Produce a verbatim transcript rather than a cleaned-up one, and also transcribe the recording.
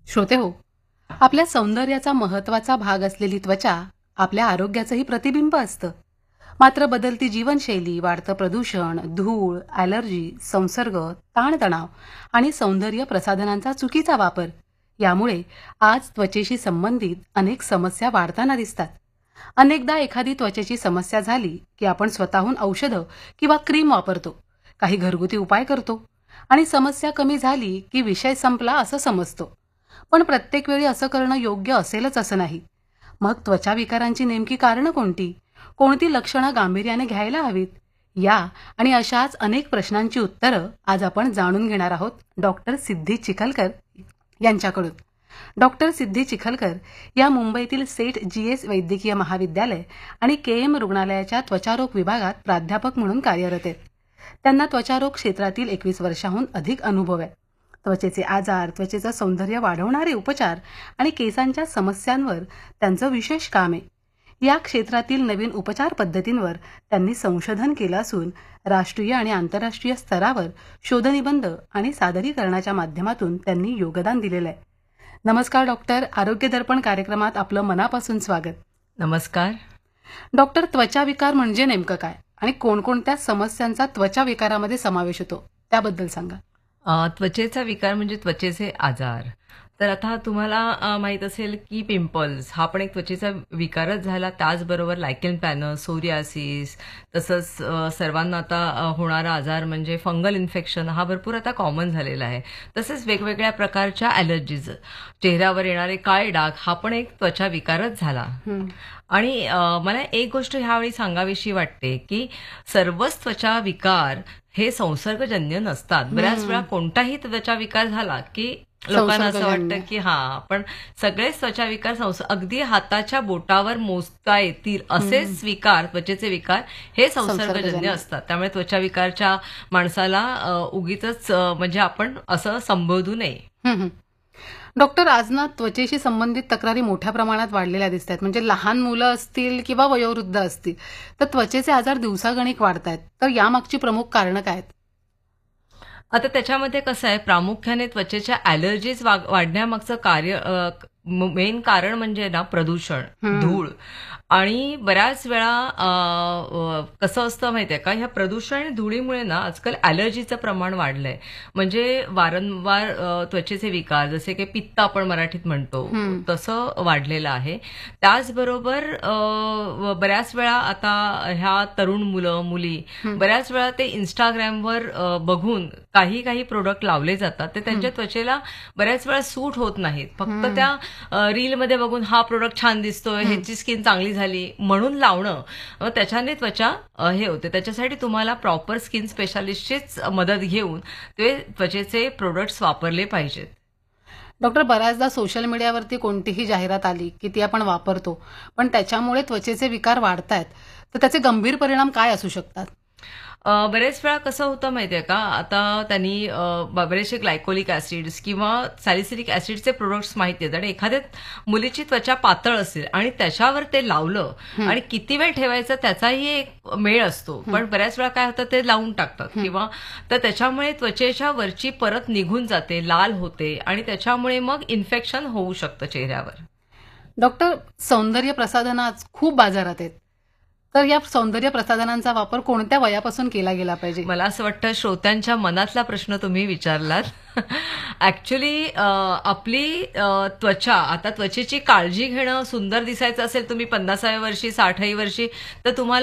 श्रोते हो, आपल्या सौंदर्याचा महत्वाचा भाग असलेली त्वचा आपल्या आरोग्याचंही प्रतिबिंब असतं. मात्र बदलती जीवनशैली, वाढतं प्रदूषण, धूळ, ॲलर्जी, संसर्ग, ताणतणाव आणि सौंदर्य प्रसाधनांचा चुकीचा वापर यामुळे आज त्वचेशी संबंधित अनेक समस्या वाढताना दिसतात. अनेकदा एखादी त्वचेची समस्या झाली की आपण स्वतःहून औषधं किंवा क्रीम वापरतो, काही घरगुती उपाय करतो आणि समस्या कमी झाली की विषय संपला असं समजतो. पण प्रत्येक वेळी असं करणं योग्य असेलच असं नाही. मग त्वचा विकारांची नेमकी कारणं कोणती? कोणती लक्षणं गांभीर्याने घ्यायला हवीत? या आणि अशाच अनेक प्रश्नांची उत्तरं आज आपण जाणून घेणार आहोत डॉक्टर सिद्धी चिखलकर यांच्याकडून. डॉक्टर सिद्धी चिखलकर या मुंबईतील सेठ जी एस वैद्यकीय महाविद्यालय आणि के एम रुग्णालयाच्या त्वचारोग विभागात प्राध्यापक म्हणून कार्यरत आहेत. त्यांना त्वचारोग क्षेत्रातील एकवीस वर्षांहून अधिक अनुभव आहे. त्वचेचे आजार, त्वचेचं सौंदर्य वाढवणारे उपचार आणि केसांच्या समस्यांवर त्यांचं विशेष काम आहे. या क्षेत्रातील नवीन उपचार पद्धतींवर त्यांनी संशोधन केलं असून राष्ट्रीय आणि आंतरराष्ट्रीय स्तरावर शोधनिबंध आणि सादरीकरणाच्या माध्यमातून त्यांनी योगदान दिलेलं आहे. नमस्कार डॉक्टर, आरोग्य दर्पण कार्यक्रमात आपलं मनापासून स्वागत. नमस्कार डॉक्टर, त्वचा विकार म्हणजे नेमकं काय आणि कोणकोणत्या समस्यांचा त्वचा विकारामध्ये समावेश होतो त्याबद्दल सांगा. अ, त्वचेचा विकार म्हणजे त्वचेचे आजार. तर आता तुम्हाला अ, माहीत असेल की पिंपल्स हा पण एक त्वचेचा विकारच झाला. त्याचबरोबर लायकेन प्लॅनस, सोरियासिस, तसंच अ, सर्वांना आता अ, होणारा आजार म्हणजे फंगल इन्फेक्शन हा भरपूर आता कॉमन झालेला आहे. तसेच वेगवेगळ्या प्रकारच्या ॲलर्जीज, चेहऱ्यावर येणारे काळे डाग हा पण एक त्वचा विकारच झाला. आणि अ, मला एक गोष्ट ह्यावेळी सांगावीशी वाटते की सर्वच त्वचा विकार हे संसर्गजन्य नसतात. बऱ्याच वेळा कोणताही त्वचा विकार झाला की लोकांना असं वाटतं की हा पण सगळेच त्वचा विकार संस अगदी हाताच्या बोटावर मोजता येतील असेच विकार, त्वचेचे विकार हे संसर्गजन्य असतात. त्यामुळे त्वचा विकारच्या माणसाला अ, उगीचच अ, म्हणजे आपण असं संबोधू नये. डॉक्टर, आज ना त्वचेशी संबंधित तक्रारी मोठ्या प्रमाणात वाढलेल्या दिसत आहेत. म्हणजे लहान मुलं असतील किंवा वयोवृद्ध असतील तर त्वचेचे आजार दिवसागणिक वाढत आहेत. तर यामागची प्रमुख कारणं काय आहेत? आता त्याच्यामध्ये कसं आहे, प्रामुख्याने त्वचेच्या ॲलर्जीज वाढण्यामागचं कार्य मेन कारण म्हणजे ना प्रदूषण, धूळ. आणि बऱ्याच वेळा अ, अ, कसं असतं माहिती आहे का, ह्या प्रदूषण आणि धुळीमुळे ना आजकाल ॲलर्जीचं प्रमाण वाढलंय. म्हणजे वारंवार अ, त्वचेचे विकार जसे की पित्त आपण मराठीत म्हणतो तसं वाढलेलं आहे. त्याचबरोबर अ, बऱ्याच वेळा आता ह्या तरुण मुलं मुली बऱ्याच वेळा ते इंस्टाग्रामवर अ, बघून काही काही प्रोडक्ट लावले जातात, ते त्यांच्या त्वचेला बऱ्याच वेळा सूट होत नाहीत. फक्त त्या रीलमध्ये बघून हा प्रोडक्ट छान दिसतोय, ह्याची स्किन चांगली झाली म्हणून लावणं, अ, त्याच्याने त्वचा अ, हे होते. त्याच्यासाठी तुम्हाला प्रॉपर स्किन स्पेशालिस्टचीच मदत घेऊन ते त्वचेचे प्रोडक्ट्स वापरले पाहिजेत. डॉक्टर, बऱ्याचदा सोशल मीडियावरती कोणतीही जाहिरात आली की ती आपण वापरतो, पण त्याच्यामुळे त्वचेचे विकार वाढतायत, तर त्याचे गंभीर परिणाम काय असू शकतात? अ, बरेच वेळा कसं होतं माहितीये का, आता त्यांनी अ, ब- बरेचसे ग्लायकोलिक ऍसिड्स किंवा सॅलिसिलिक ऍसिडचे प्रोडक्ट्स माहिती आहेत आणि एखाद्या मुलीची त्वचा पातळ असेल आणि त्याच्यावर ते लावलं आणि किती वेळ ठेवायचं त्याचाही एक मेळ असतो. पण बऱ्याच वेळा काय होतं, ते लावून टाकतात किंवा तर त्याच्यामुळे त्वचेच्या वरची परत निघून जाते, लाल होते आणि त्याच्यामुळे मग इन्फेक्शन होऊ शकतं चेहऱ्यावर. डॉक्टर, सौंदर्य प्रसाधनं आज खूप बाजारात आहेत, तर या सौंदर्य प्रसाधनांचा वापर कोणत्या वयापासून केला गेला पाहिजे? मला असं वाटतं श्रोत्यांच्या मनातला प्रश्न तुम्ही विचारलात. ऍक्च्युली आपली अ, त्वचा, आता त्वचेची काळजी घेणं, सुंदर दिसायचं असेल तुम्ही पन्नासाव्या वर्षी, साठाव्या वर्षी, तर तुम्हाला